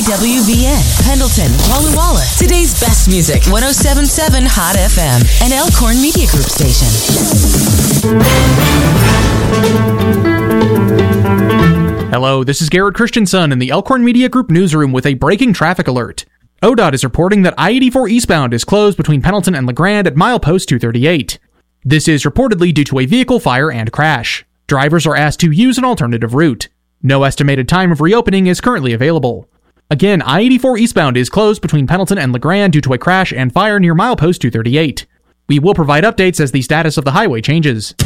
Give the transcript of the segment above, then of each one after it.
KWVN, Pendleton, Walla Walla. Today's best music, 107.7 Hot FM, an Elkhorn Media Group station. Hello, this is Garrett Christensen in the Elkhorn Media Group newsroom with a breaking traffic alert. ODOT is reporting that I-84 eastbound is closed between Pendleton and LeGrand at milepost 238. This is reportedly due to a vehicle fire and crash. Drivers are asked to use an alternative route. No estimated time of reopening is currently available. Again, I-84 eastbound is closed between Pendleton and LeGrand due to a crash and fire near milepost 238. We will provide updates as the status of the highway changes.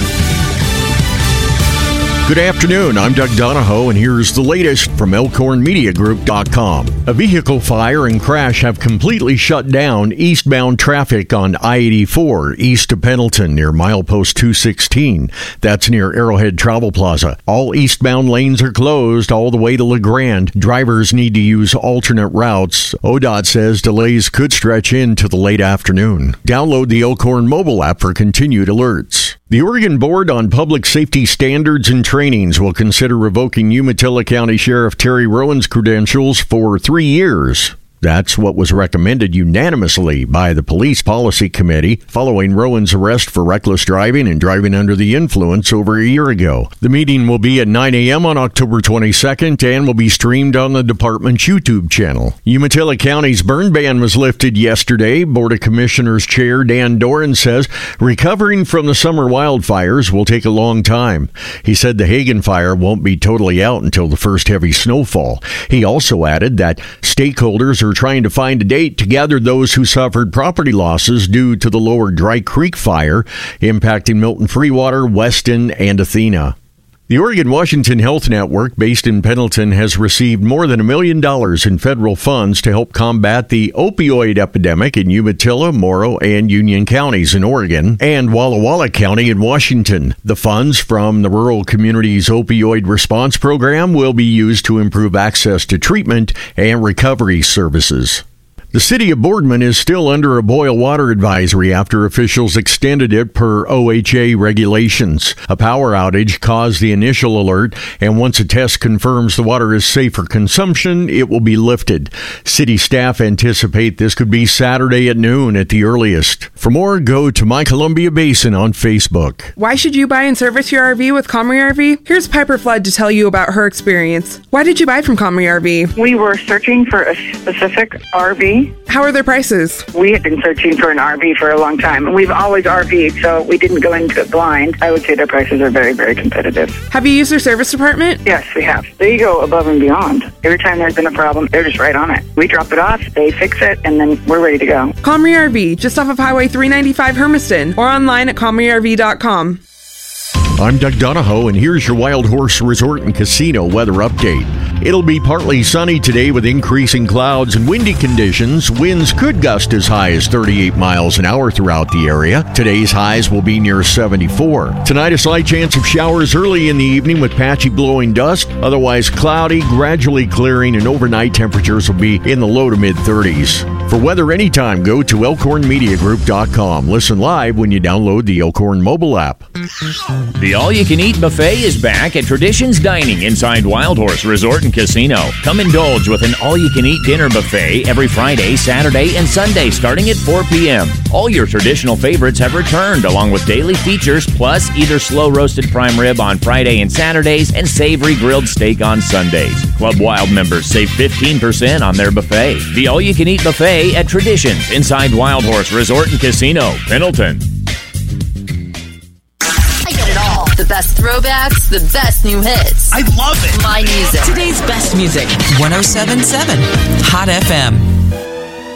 Good afternoon, I'm Doug Donahoe, and here's the latest from ElkhornMediaGroup.com. A vehicle fire and crash have completely shut down eastbound traffic on I-84 east of Pendleton near milepost 216. That's near Arrowhead Travel Plaza. All eastbound lanes are closed all the way to LeGrand. Drivers need to use alternate routes. ODOT says delays could stretch into the late afternoon. Download the Elkhorn mobile app for continued alerts. The Oregon Board on Public Safety Standards and Trainings will consider revoking Umatilla County Sheriff Terry Rowan's credentials for 3 years. That's what was recommended unanimously by the Police Policy Committee following Rowan's arrest for reckless driving and driving under the influence over a year ago. The meeting will be at 9 a.m. on October 22nd and will be streamed on the department's YouTube channel. Umatilla County's burn ban was lifted yesterday. Board of Commissioners Chair Dan Doran says recovering from the summer wildfires will take a long time. He said the Hagen fire won't be totally out until the first heavy snowfall. He also added that stakeholders are trying to find a date to gather those who suffered property losses due to the Lower Dry Creek fire impacting Milton Freewater, Weston, and Athena. The Oregon-Washington Health Network, based in Pendleton, has received more than $1 million in federal funds to help combat the opioid epidemic in Umatilla, Morrow, and Union counties in Oregon, and Walla Walla County in Washington. The funds from the Rural Communities Opioid Response Program will be used to improve access to treatment and recovery services. The city of Boardman is still under a boil water advisory after officials extended it per OHA regulations. A power outage caused the initial alert, and once a test confirms the water is safe for consumption, it will be lifted. City staff anticipate this could be Saturday at noon at the earliest. For more, go to My Columbia Basin on Facebook. Why should you buy and service your RV with Comrie RV? Here's Piper Flood to tell you about her experience. Why did you buy from Comrie RV? We were searching for a specific RV. How are their prices? We had been searching for an RV for a long time. We've always RV'd, so we didn't go into it blind. I would say their prices are very, very competitive. Have you used their service department? Yes, we have. They go above and beyond. Every time there's been a problem, they're just right on it. We drop it off, they fix it, and then we're ready to go. Comrie RV, just off of Highway 395 Hermiston, or online at ComrieRV.com. I'm Doug Donahoe, and here's your Wild Horse Resort and Casino weather update. It'll be partly sunny today with increasing clouds and windy conditions. Winds could gust as high as 38 miles an hour throughout the area. Today's highs will be near 74. Tonight, a slight chance of showers early in the evening with patchy blowing dust. Otherwise cloudy, gradually clearing, and overnight temperatures will be in the low to mid-30s. For weather anytime, go to ElkhornMediaGroup.com. Listen live when you download the Elkhorn mobile app. The all-you-can-eat buffet is back at Traditions Dining inside Wild Horse Resort and Casino. Come indulge with an all-you-can-eat dinner buffet every Friday, Saturday, and Sunday starting at 4 p.m. All your traditional favorites have returned along with daily features plus either slow-roasted prime rib on Friday and Saturdays and savory grilled steak on Sundays. Club Wild members save 15% on their buffet. The all-you-can-eat buffet at Traditions inside Wild Horse Resort and Casino, Pendleton. The best throwbacks, the best new hits. I love it. My music. Today's best music, 107.7 Hot FM.